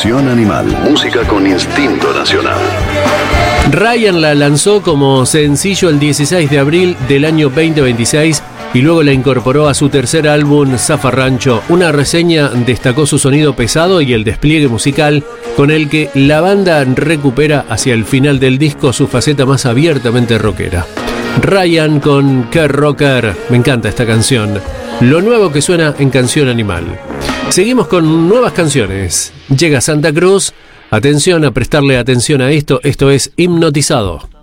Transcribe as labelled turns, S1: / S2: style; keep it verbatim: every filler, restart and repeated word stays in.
S1: Canción Animal. Música con instinto nacional.
S2: Ryan la lanzó como sencillo el dieciséis de abril del año veinte veintiséis y luego la incorporó a su tercer álbum, Zafarrancho. Una reseña destacó su sonido pesado y el despliegue musical con el que la banda recupera hacia el final del disco su faceta más abiertamente rockera. Ryan con Qué Rocker, me encanta esta canción. Lo nuevo que suena en Canción Animal. Seguimos con nuevas canciones. Llega Santa Cruz. Atención a prestarle atención a esto. Esto es Hipnotizado.